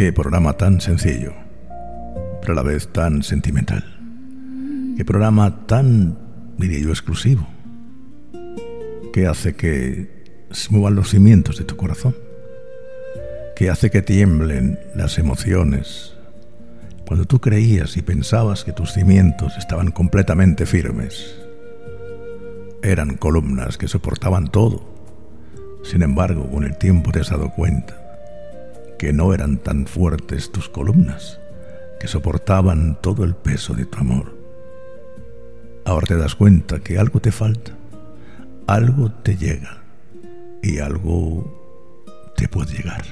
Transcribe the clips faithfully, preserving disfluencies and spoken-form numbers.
Qué programa tan sencillo, pero a la vez tan sentimental. Qué programa tan, diría yo, exclusivo, que hace que se muevan los cimientos de tu corazón, que hace que tiemblen las emociones cuando tú creías y pensabas que tus cimientos estaban completamente firmes. Eran columnas que soportaban todo. Sin embargo, con el tiempo te has dado cuenta que no eran tan fuertes tus columnas, que soportaban todo el peso de tu amor. Ahora te das cuenta que algo te falta, algo te llega y algo te puede llegar.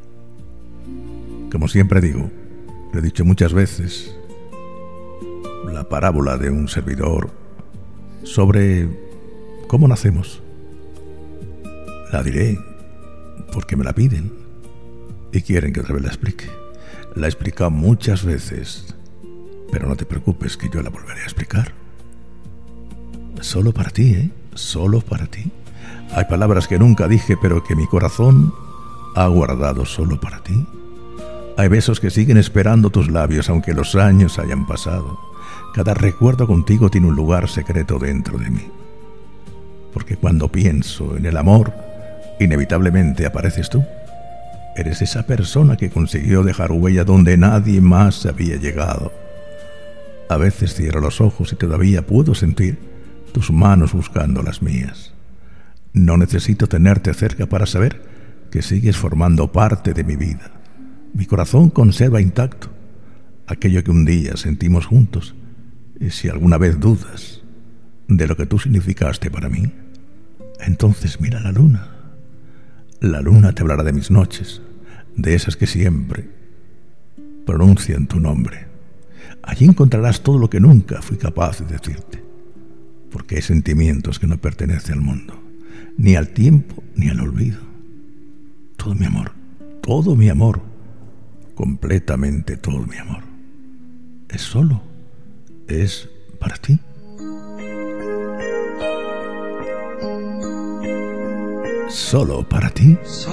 Como siempre digo, lo he dicho muchas veces, la parábola de un servidor sobre cómo nacemos. La diré porque me la piden y quieren que otra vez la explique. La he explicado muchas veces, pero no te preocupes que yo la volveré a explicar. Solo para ti, ¿eh? Solo para ti. Hay palabras que nunca dije, pero que mi corazón ha guardado solo para ti. Hay besos que siguen esperando tus labios, aunque los años hayan pasado. Cada recuerdo contigo tiene un lugar secreto dentro de mí. Porque cuando pienso en el amor, inevitablemente apareces tú. Eres esa persona que consiguió dejar huella donde nadie más había llegado. A veces cierro los ojos y todavía puedo sentir tus manos buscando las mías. No necesito tenerte cerca para saber que sigues formando parte de mi vida. Mi corazón conserva intacto aquello que un día sentimos juntos. Y si alguna vez dudas de lo que tú significaste para mí, entonces mira la luna. La luna te hablará de mis noches, de esas que siempre pronuncian tu nombre. Allí encontrarás todo lo que nunca fui capaz de decirte, porque hay sentimientos que no pertenecen al mundo, ni al tiempo, ni al olvido. Todo mi amor, todo mi amor, completamente todo mi amor, es solo, es para ti. Solo para ti.